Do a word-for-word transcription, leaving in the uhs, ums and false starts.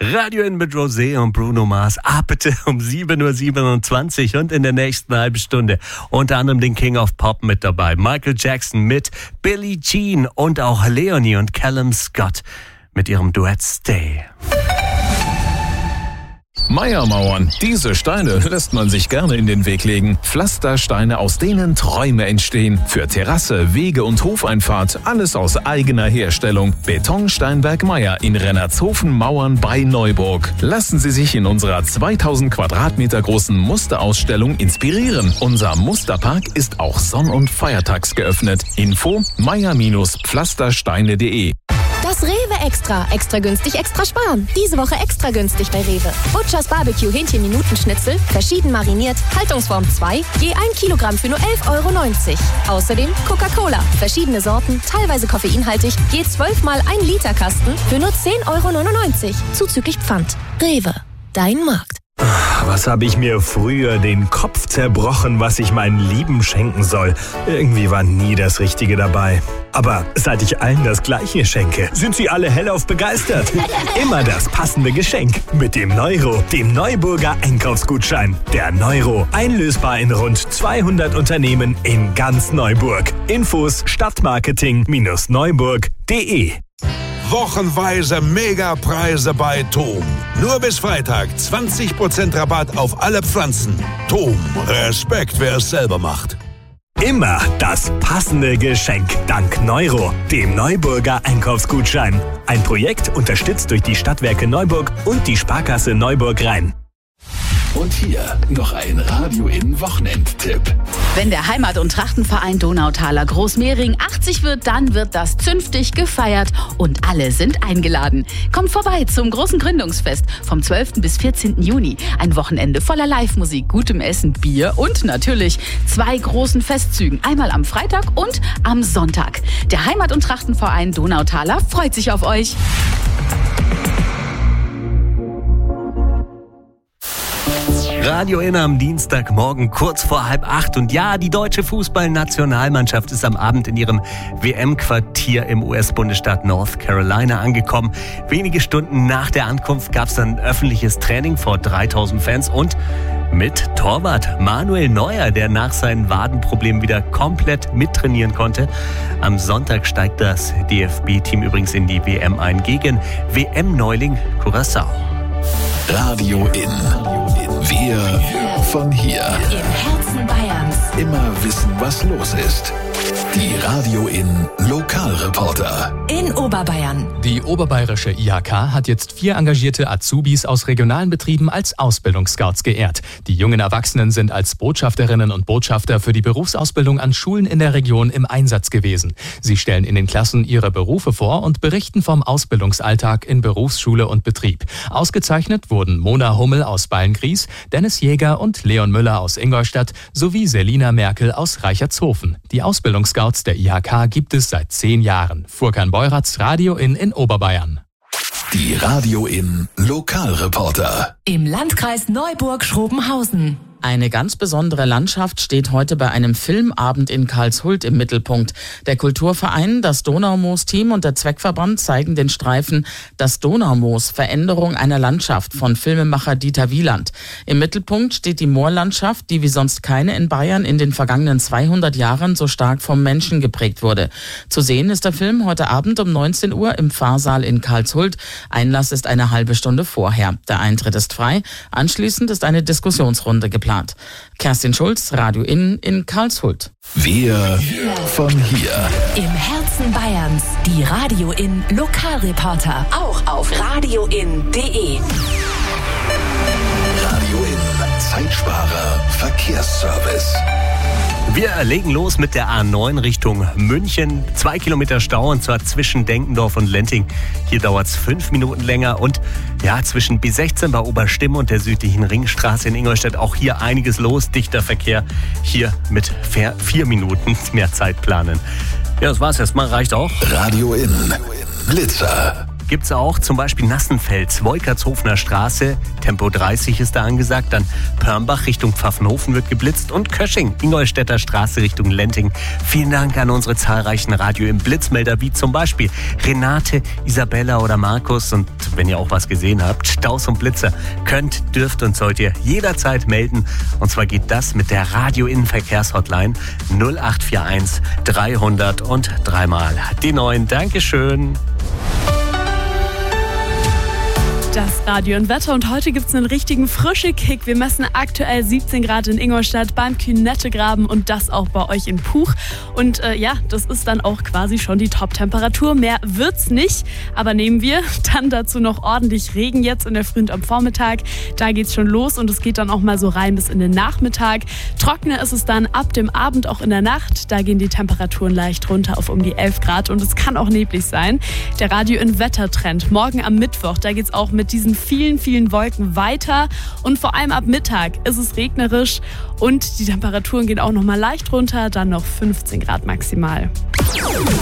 Radio in mit Rosé und Bruno Mars. Ah, bitte um sieben Uhr siebenundzwanzig und in der nächsten halben Stunde unter anderem den King of Pop mit dabei. Michael Jackson mit Billie Jean und auch Leonie und Callum Scott mit ihrem Duett Stay. Meiermauern. Diese Steine lässt man sich gerne in den Weg legen. Pflastersteine, aus denen Träume entstehen. Für Terrasse, Wege und Hofeinfahrt. Alles aus eigener Herstellung. Beton Steinberg Meier in Rennertshofen Mauern bei Neuburg. Lassen Sie sich in unserer zweitausend Quadratmeter großen Musterausstellung inspirieren. Unser Musterpark ist auch sonn- und feiertags geöffnet. Info meier Pflastersteine punkt de. Das Rewe Extra. Extra günstig, extra sparen. Diese Woche extra günstig bei Rewe. Butchers Barbecue Hähnchen-Minuten-Schnitzel, verschieden mariniert, Haltungsform zwei, je ein Kilogramm für nur elf Euro neunzig. Außerdem Coca-Cola, verschiedene Sorten, teilweise koffeinhaltig, je zwölf mal ein Liter Kasten für nur zehn Euro neunundneunzig. Zuzüglich Pfand. Rewe. Dein Markt. Was habe ich mir früher den Kopf zerbrochen, was ich meinen Lieben schenken soll. Irgendwie war nie das Richtige dabei. Aber seit ich allen das Gleiche schenke, sind sie alle hellauf begeistert. Immer das passende Geschenk mit dem Neuro, dem Neuburger Einkaufsgutschein. Der Neuro, einlösbar in rund zweihundert Unternehmen in ganz Neuburg. Infos stadtmarketing Neuburg punkt de. Wochenweise Megapreise bei Thom. Nur bis Freitag zwanzig Prozent Rabatt auf alle Pflanzen. Thom, Respekt, wer es selber macht. Immer das passende Geschenk dank Neuro, dem Neuburger Einkaufsgutschein. Ein Projekt unterstützt durch die Stadtwerke Neuburg und die Sparkasse Neuburg-Rhein. Und hier noch ein Radio-In-Wochenendtipp. Wenn der Heimat- und Trachtenverein Donautaler Großmehring achtzig wird, dann wird das zünftig gefeiert und alle sind eingeladen. Kommt vorbei zum großen Gründungsfest vom zwölften bis vierzehnten Juni. Ein Wochenende voller Live-Musik, gutem Essen, Bier und natürlich zwei großen Festzügen. Einmal am Freitag und am Sonntag. Der Heimat- und Trachtenverein Donautaler freut sich auf euch. Radio In am Dienstagmorgen kurz vor halb acht. Und ja, die deutsche Fußballnationalmannschaft ist am Abend in ihrem W M-Quartier im U S-Bundesstaat North Carolina angekommen. Wenige Stunden nach der Ankunft gab es dann öffentliches Training vor dreitausend Fans und mit Torwart Manuel Neuer, der nach seinen Wadenproblemen wieder komplett mittrainieren konnte. Am Sonntag steigt das D F B-Team übrigens in die W M ein gegen W M-Neuling Curaçao. Radio In. Wir von hier. Im Herzen Bayerns. Immer wissen, was los ist. Die Radio In Lokalreporter. In Oberbayern. Die oberbayerische I H K hat jetzt vier engagierte Azubis aus regionalen Betrieben als Ausbildungsscouts geehrt. Die jungen Erwachsenen sind als Botschafterinnen und Botschafter für die Berufsausbildung an Schulen in der Region im Einsatz gewesen. Sie stellen in den Klassen ihre Berufe vor und berichten vom Ausbildungsalltag in Berufsschule und Betrieb. Ausgezeichnet wurden Mona Hummel aus Beilngries, Dennis Jäger und Leon Müller aus Ingolstadt sowie Selina Merkel aus Reichertshofen. Die Ausbildungsscouts der I H K gibt es seit zehn Jahren. Furkan Beuratz, Radio In in Oberbayern. Die Radio In Lokalreporter. Im Landkreis Neuburg-Schrobenhausen. Eine ganz besondere Landschaft steht heute bei einem Filmabend in Karlshult im Mittelpunkt. Der Kulturverein, das Donaumoos-Team und der Zweckverband zeigen den Streifen Das Donaumoos – Veränderung einer Landschaft von Filmemacher Dieter Wieland. Im Mittelpunkt steht die Moorlandschaft, die wie sonst keine in Bayern in den vergangenen zweihundert Jahren so stark vom Menschen geprägt wurde. Zu sehen ist der Film heute Abend um neunzehn Uhr im Pfarrsaal in Karlshult. Einlass ist eine halbe Stunde vorher. Der Eintritt ist frei. Anschließend ist eine Diskussionsrunde geplant. Kerstin Schulz, Radio In in Karlshult. Wir von hier. Im Herzen Bayerns. Die Radio In Lokalreporter. Auch auf radio in punkt de. Radio In Zeitsparer Verkehrsservice. Wir legen los mit der A neun Richtung München. Zwei Kilometer Stau und zwar zwischen Denkendorf und Lenting. Hier dauert es fünf Minuten länger und ja, zwischen B sechzehn bei Oberstimm und der südlichen Ringstraße in Ingolstadt auch hier einiges los. Dichter Verkehr. Hier mit vier Minuten mehr Zeit planen. Ja, das war's erstmal. Reicht auch. Radio In Blitzer. gibt's auch, zum Beispiel Nassenfels, Wolkertshofener Straße, Tempo dreißig ist da angesagt, dann Pörnbach Richtung Pfaffenhofen wird geblitzt und Kösching, Ingolstädter Straße Richtung Lenting. Vielen Dank an unsere zahlreichen Radio im Blitzmelder, wie zum Beispiel Renate, Isabella oder Markus. Und wenn ihr auch was gesehen habt, Staus und Blitzer, könnt, dürft und sollt ihr jederzeit melden. Und zwar geht das mit der Radio-Innenverkehrshotline null acht vier eins dreihundert und dreimal die neun. Dankeschön. Das Radio und Wetter und heute gibt es einen richtigen frischen Kick. Wir messen aktuell siebzehn Grad in Ingolstadt beim Künettegraben und das auch bei euch in Puch. Und äh, ja, das ist dann auch quasi schon die Top-Temperatur. Mehr wird's nicht, aber nehmen wir. Dann dazu noch ordentlich Regen jetzt in der Früh und am Vormittag. Da geht's schon los und es geht dann auch mal so rein bis in den Nachmittag. Trockener ist es dann ab dem Abend auch in der Nacht. Da gehen die Temperaturen leicht runter auf um die elf Grad und es kann auch neblig sein. Der Radio in Wettertrend morgen am Mittwoch, da geht's auch mit diesen vielen, vielen Wolken weiter und vor allem ab Mittag ist es regnerisch und die Temperaturen gehen auch noch mal leicht runter, dann noch fünfzehn Grad maximal.